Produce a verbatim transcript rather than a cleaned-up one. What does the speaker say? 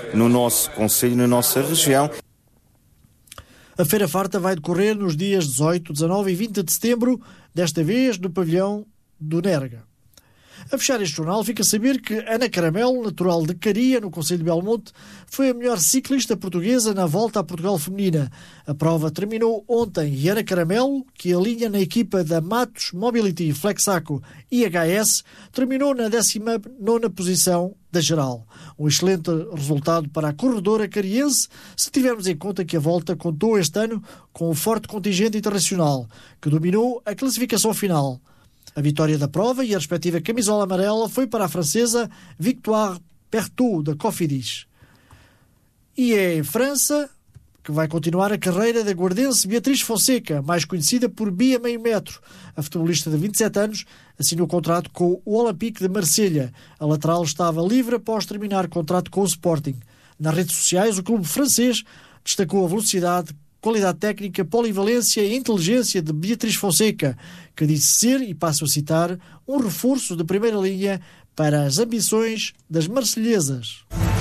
no nosso concelho e na nossa região. A Feira Farta vai decorrer nos dias dezoito, dezanove e vinte de setembro, desta vez no pavilhão do Nerga. A fechar este jornal, fica a saber que Ana Caramelo, natural de Caria, no concelho de Belmonte, foi a melhor ciclista portuguesa na Volta a Portugal feminina. A prova terminou ontem e Ana Caramelo, que alinha na equipa da Matos Mobility Flexaco I H S, terminou na décima nona posição da geral. Um excelente resultado para a corredora cariense, se tivermos em conta que a Volta contou este ano com um forte contingente internacional, que dominou a classificação final. A vitória da prova e a respectiva camisola amarela foi para a francesa Victoire Pertot, da Cofidis. E é em França que vai continuar a carreira da guardense Beatriz Fonseca, mais conhecida por Bia Meio Metro. A futebolista de vinte e sete anos assinou contrato com o Olympique de Marselha. A lateral estava livre após terminar contrato com o Sporting. Nas redes sociais, o clube francês destacou a velocidade, qualidade técnica, polivalência e inteligência de Beatriz Fonseca, que disse ser, e passo a citar, um reforço de primeira linha para as ambições das marselhesas.